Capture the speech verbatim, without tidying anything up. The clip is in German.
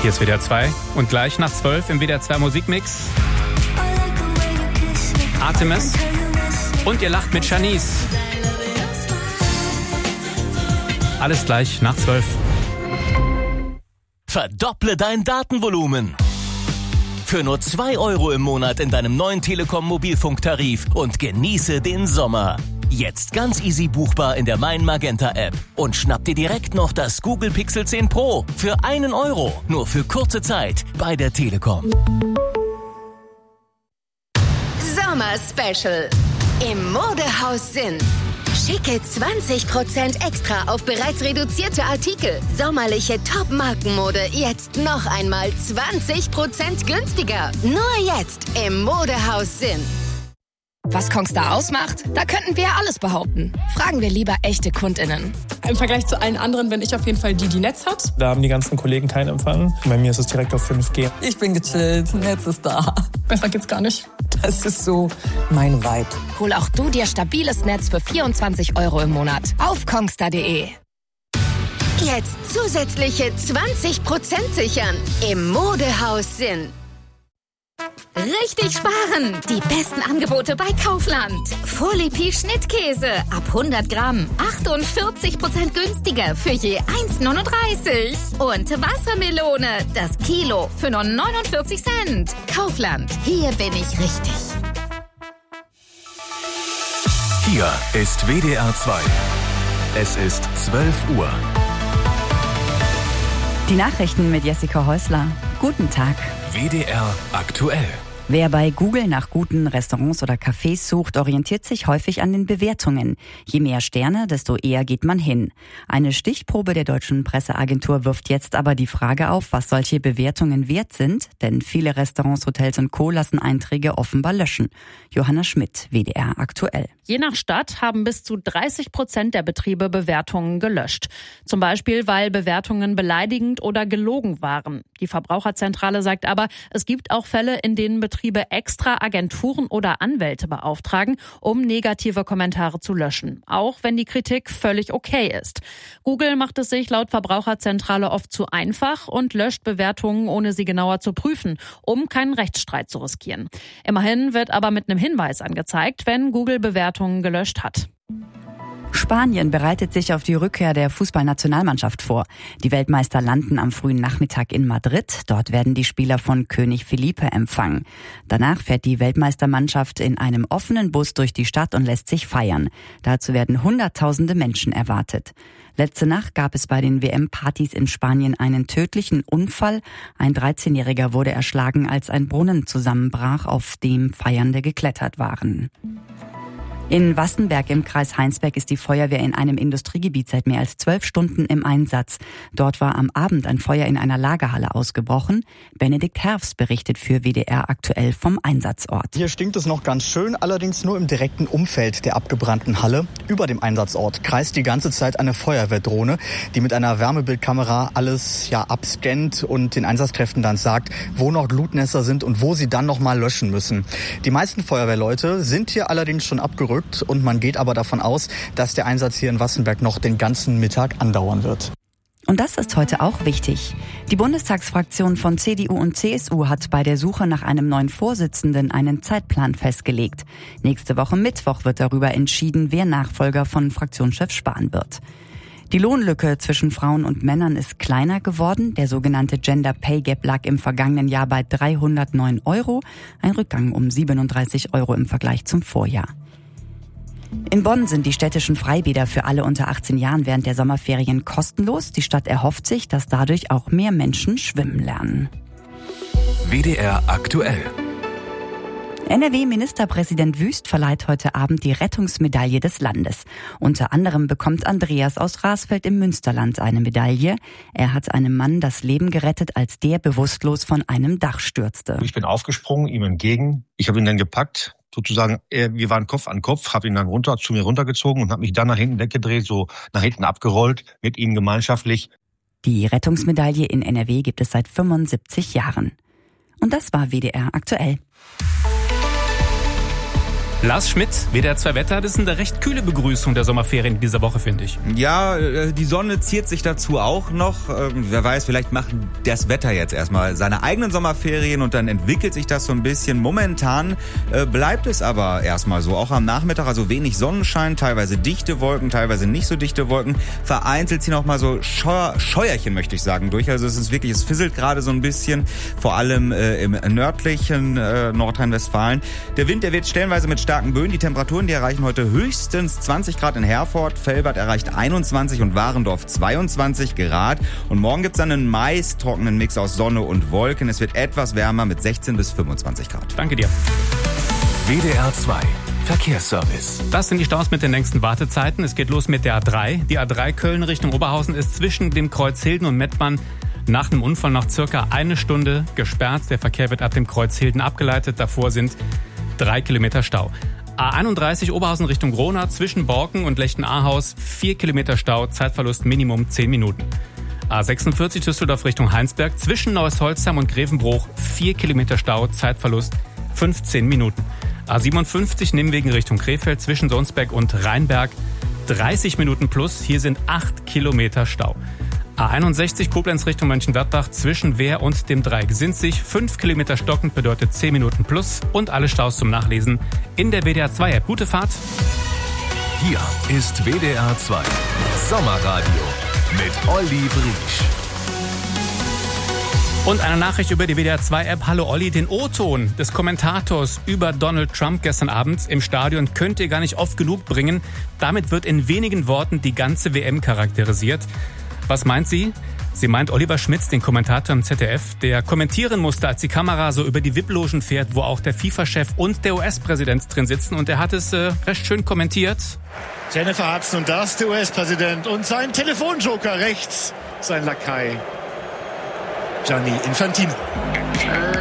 Hier ist W D R zwei und gleich nach zwölf im W D R zwei Musikmix Artemis und ihr lacht mit Shanice. Alles gleich nach zwölf. Verdopple dein Datenvolumen. Für nur zwei Euro im Monat in deinem neuen Telekom Mobilfunktarif und genieße den Sommer. Jetzt ganz easy buchbar in der Mein Magenta App. Und schnapp dir direkt noch das Google Pixel zehn Pro für einen Euro. Nur für kurze Zeit bei der Telekom. Sommer Special im Modehaus Sinn. Schicke zwanzig Prozent extra auf bereits reduzierte Artikel. Sommerliche Top-Markenmode jetzt noch einmal zwanzig Prozent günstiger. Nur jetzt im Modehaus Sinn. Was Kongstar ausmacht? Da könnten wir ja alles behaupten. Fragen wir lieber echte KundInnen. Im Vergleich zu allen anderen bin ich auf jeden Fall die, die Netz hat. Da haben die ganzen Kollegen keinen Empfang. Bei mir ist es direkt auf fünf G. Ich bin gechillt, Netz ist da. Besser geht's gar nicht. Das ist so mein Vibe. Hol auch du dir stabiles Netz für vierundzwanzig Euro im Monat auf kongstar punkt de. Jetzt zusätzliche zwanzig Prozent sichern im Modehaus Sinn. Richtig sparen! Die besten Angebote bei Kaufland. Folipi Schnittkäse ab hundert Gramm. achtundvierzig Prozent günstiger für je eins neununddreißig. Und Wassermelone, das Kilo für nur neunundvierzig Cent. Kaufland, hier bin ich richtig. Hier ist W D R zwei. Es ist zwölf Uhr. Die Nachrichten mit Jessica Häusler. Guten Tag. W D R aktuell. Wer bei Google nach guten Restaurants oder Cafés sucht, orientiert sich häufig an den Bewertungen. Je mehr Sterne, desto eher geht man hin. Eine Stichprobe der deutschen Presseagentur wirft jetzt aber die Frage auf, was solche Bewertungen wert sind, denn viele Restaurants, Hotels und Co. lassen Einträge offenbar löschen. Johanna Schmidt, W D R aktuell. Je nach Stadt haben bis zu dreißig Prozent der Betriebe Bewertungen gelöscht. Zum Beispiel, weil Bewertungen beleidigend oder gelogen waren. Die Verbraucherzentrale sagt aber, es gibt auch Fälle, in denen Betriebe extra Agenturen oder Anwälte beauftragen, um negative Kommentare zu löschen, auch wenn die Kritik völlig okay ist. Google macht es sich laut Verbraucherzentrale oft zu einfach und löscht Bewertungen, ohne sie genauer zu prüfen, um keinen Rechtsstreit zu riskieren. Immerhin wird aber mit einem Hinweis angezeigt, wenn Google Bewertungen gelöscht hat. Spanien bereitet sich auf die Rückkehr der Fußballnationalmannschaft vor. Die Weltmeister landen am frühen Nachmittag in Madrid. Dort werden die Spieler von König Felipe empfangen. Danach fährt die Weltmeistermannschaft in einem offenen Bus durch die Stadt und lässt sich feiern. Dazu werden Hunderttausende Menschen erwartet. Letzte Nacht gab es bei den W M-Partys in Spanien einen tödlichen Unfall. Ein dreizehnjähriger wurde erschlagen, als ein Brunnen zusammenbrach, auf dem Feiernde geklettert waren. In Wassenberg im Kreis Heinsberg ist die Feuerwehr in einem Industriegebiet seit mehr als zwölf Stunden im Einsatz. Dort war am Abend ein Feuer in einer Lagerhalle ausgebrochen. Benedikt Herfs berichtet für W D R aktuell vom Einsatzort. Hier stinkt es noch ganz schön, allerdings nur im direkten Umfeld der abgebrannten Halle. Über dem Einsatzort kreist die ganze Zeit eine Feuerwehrdrohne, die mit einer Wärmebildkamera alles ja abscannt und den Einsatzkräften dann sagt, wo noch Glutnester sind und wo sie dann noch mal löschen müssen. Die meisten Feuerwehrleute sind hier allerdings schon abgerückt. Und man geht aber davon aus, dass der Einsatz hier in Wassenberg noch den ganzen Mittag andauern wird. Und das ist heute auch wichtig. Die Bundestagsfraktion von C D U und C S U hat bei der Suche nach einem neuen Vorsitzenden einen Zeitplan festgelegt. Nächste Woche Mittwoch wird darüber entschieden, wer Nachfolger von Fraktionschef Spahn wird. Die Lohnlücke zwischen Frauen und Männern ist kleiner geworden. Der sogenannte Gender Pay Gap lag im vergangenen Jahr bei dreihundertneun Euro, ein Rückgang um siebenunddreißig Euro im Vergleich zum Vorjahr. In Bonn sind die städtischen Freibäder für alle unter achtzehn Jahren während der Sommerferien kostenlos. Die Stadt erhofft sich, dass dadurch auch mehr Menschen schwimmen lernen. W D R aktuell. N R W-Ministerpräsident Wüst verleiht heute Abend die Rettungsmedaille des Landes. Unter anderem bekommt Andreas aus Rasfeld im Münsterland eine Medaille. Er hat einem Mann das Leben gerettet, als der bewusstlos von einem Dach stürzte. Ich bin aufgesprungen, ihm entgegen. Ich habe ihn dann gepackt. Sozusagen, wir waren Kopf an Kopf, habe ihn dann runter zu mir runtergezogen und habe mich dann nach hinten weggedreht, so nach hinten abgerollt, mit ihm gemeinschaftlich. Die Rettungsmedaille in N R W gibt es seit fünfundsiebzig Jahren. Und das war W D R aktuell. Lars Schmidt, W D R zwei Wetter, das ist eine recht kühle Begrüßung der Sommerferien dieser Woche, finde ich. Ja, die Sonne ziert sich dazu auch noch. Wer weiß, vielleicht macht das Wetter jetzt erstmal seine eigenen Sommerferien und dann entwickelt sich das so ein bisschen. Momentan bleibt es aber erstmal so. Auch am Nachmittag, also wenig Sonnenschein, teilweise dichte Wolken, teilweise nicht so dichte Wolken. Vereinzelt ziehen auch mal so Scheuer, Scheuerchen, möchte ich sagen, durch. Also es ist wirklich, es fisselt gerade so ein bisschen, vor allem äh, im nördlichen äh, Nordrhein-Westfalen. Der Wind, der wird stellenweise mit starken Böen. Die Temperaturen, die erreichen heute höchstens zwanzig Grad in Herford. Felbert erreicht einundzwanzig und Warendorf zweiundzwanzig Grad. Und morgen gibt's dann einen meist trockenen Mix aus Sonne und Wolken. Es wird etwas wärmer mit sechzehn bis fünfundzwanzig Grad. Danke dir. W D R zwei Verkehrsservice. Das sind die Staus mit den längsten Wartezeiten. Es geht los mit der A drei. Die A drei Köln Richtung Oberhausen ist zwischen dem Kreuz Hilden und Mettmann nach einem Unfall nach circa eine Stunde gesperrt. Der Verkehr wird ab dem Kreuz Hilden abgeleitet. Davor sind drei Kilometer Stau. A einunddreißig Oberhausen Richtung Gronau zwischen Borken und Lechten-Ahaus vier Kilometer Stau, Zeitverlust Minimum zehn Minuten. A sechsundvierzig Düsseldorf Richtung Heinsberg zwischen Neuss-Holzheim und Grevenbruch vier Kilometer Stau, Zeitverlust fünfzehn Minuten. A siebenundfünfzig Nimwegen Richtung Krefeld zwischen Sonsberg und Rheinberg dreißig Minuten plus, hier sind acht Kilometer Stau. A einundsechzig Koblenz Richtung Mönchengladbach zwischen Wehr und dem Dreieck sind sich fünf Kilometer stockend, bedeutet zehn Minuten plus und alle Staus zum Nachlesen in der W D R zwei App. Gute Fahrt! Hier ist W D R zwei Sommerradio mit Olli Briesch. Und eine Nachricht über die W D R zwei App. Hallo Olli, den O-Ton des Kommentators über Donald Trump gestern Abend im Stadion könnt ihr gar nicht oft genug bringen. Damit wird in wenigen Worten die ganze W M charakterisiert. Was meint sie? Sie meint Oliver Schmitz, den Kommentator im Z D F, der kommentieren musste, als die Kamera so über die V I P-Logen fährt, wo auch der FIFA-Chef und der U S-Präsident drin sitzen. Und er hat es äh, recht schön kommentiert. Jennifer Hudson und das, der U S-Präsident und sein Telefonjoker rechts, sein Lakai Gianni Infantino.